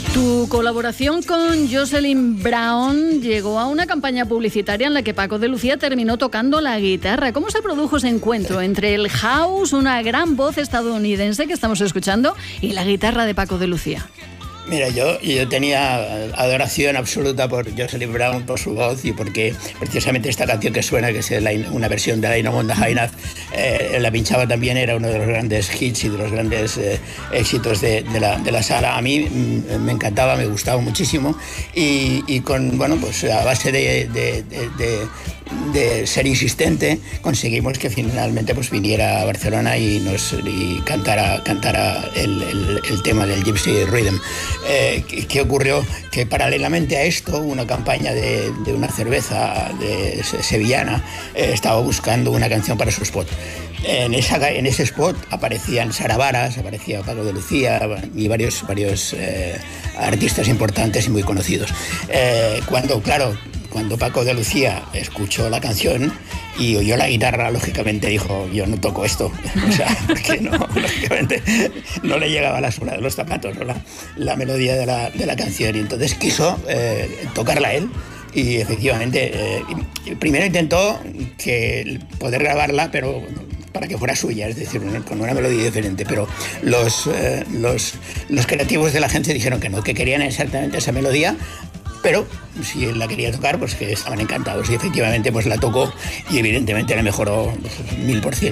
Tu colaboración con Jocelyn Brown llegó a una campaña publicitaria en la que Paco de Lucía terminó tocando la guitarra. ¿Cómo se produjo ese encuentro entre el house, una gran voz estadounidense que estamos escuchando, y la guitarra de Paco de Lucía? Mira, yo tenía adoración absoluta por Jocelyn Brown, por su voz, y porque precisamente esta canción que suena, que es una versión de Ain't No Wonder High Enough, la pinchaba también, era uno de los grandes hits y de los grandes éxitos de la sala. A mí me encantaba, me gustaba muchísimo, y con, bueno, pues a base de ser insistente, conseguimos que finalmente pues viniera a Barcelona y cantara el tema del Gypsy Rhythm. ¿Qué ocurrió? Que paralelamente a esto, una campaña de una cerveza sevillana estaba buscando una canción para su spot. En ese spot aparecían Sara Varas, aparecía Paco de Lucía y varios artistas importantes y muy conocidos. Cuando Paco de Lucía escuchó la canción y oyó la guitarra, lógicamente dijo: yo no toco esto. O sea, porque no, lógicamente no le llegaba la suela de los zapatos, ¿no? la melodía de la canción, y entonces quiso tocarla él. Y efectivamente, primero intentó poder grabarla, pero para que fuera suya, es decir, con una melodía diferente, pero los creativos de la agencia dijeron que no, que querían exactamente esa melodía, pero si él la quería tocar, pues que estaban encantados, y efectivamente pues la tocó y evidentemente la mejoró 1000%.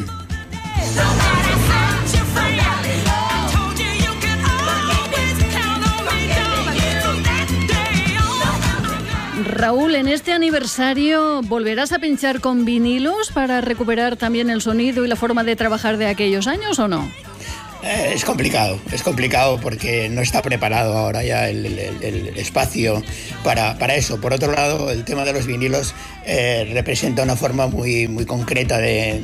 Raúl, en este aniversario, ¿volverás a pinchar con vinilos para recuperar también el sonido y la forma de trabajar de aquellos años o no? Es complicado porque no está preparado ahora ya el espacio para eso. Por otro lado, el tema de los vinilos representa una forma muy, muy concreta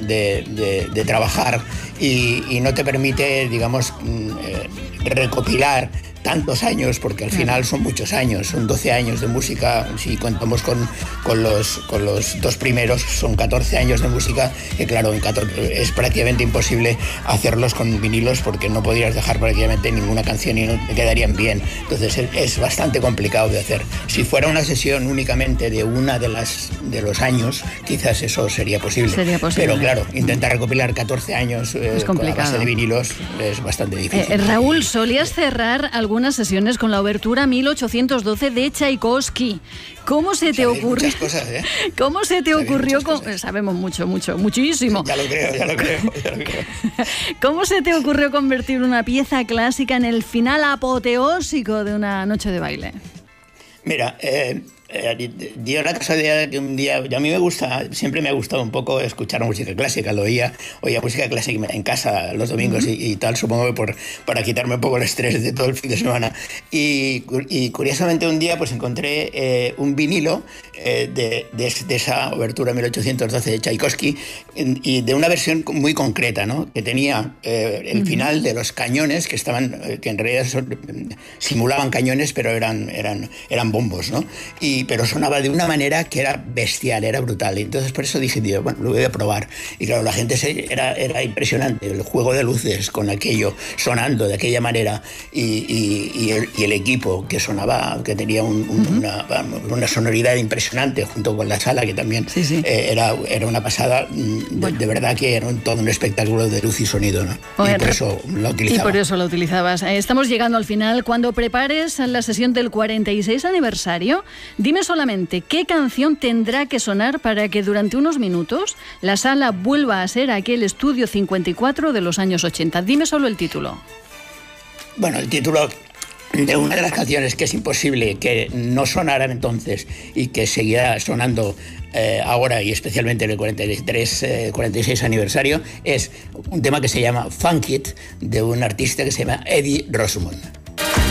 de trabajar y no te permite, digamos, recopilar tantos años, porque al final son muchos años, son 12 años de música. Si contamos con los dos primeros, son 14 años de música, que claro, es prácticamente imposible hacerlos con vinilos, porque no podrías dejar prácticamente ninguna canción y no te quedarían bien. Entonces es bastante complicado de hacer. Si fuera una sesión únicamente de de los años, quizás eso sería posible. Pero claro, intentar recopilar 14 años con la base de vinilos es bastante difícil. Raúl, ¿solías cerrar algunas sesiones con la obertura 1812 de Tchaikovsky? ¿Cómo se te ocurrió? Muchas cosas, ¿eh? ¿Cómo se te ocurrió? Sabemos muchísimo. Ya lo creo. ¿Cómo se te ocurrió convertir una pieza clásica en el final apoteósico de una noche de baile? Mira, dio la casualidad de que un día, a mí siempre me ha gustado un poco escuchar música clásica, oía música clásica en casa los domingos y tal, supongo que para quitarme un poco el estrés de todo el fin de semana. Y curiosamente un día pues encontré un vinilo de esa obertura 1812 de Tchaikovsky, y de una versión muy concreta, ¿no? Que tenía el final de los cañones, que en realidad simulaban cañones, pero eran bombos, ¿no? Pero sonaba de una manera que era bestial, era brutal. Y entonces por eso dije, bueno, lo voy a probar. Y claro, la gente era impresionante, el juego de luces con aquello sonando de aquella manera, y el equipo que sonaba, que tenía una sonoridad impresionante, junto con la sala, que también era una pasada. De verdad que era todo un espectáculo de luz y sonido, ¿no? Y por eso lo utilizaba. Y por eso lo utilizabas. Estamos llegando al final. Cuando prepares la sesión del 46 aniversario, dime solamente qué canción tendrá que sonar para que durante unos minutos la sala vuelva a ser aquel estudio 54 de los años 80. Dime solo el título. Bueno, el título de una de las canciones que es imposible que no sonaran entonces y que seguirá sonando ahora, y especialmente en el 46 aniversario, es un tema que se llama Funk It, de un artista que se llama Eddie Rosemond.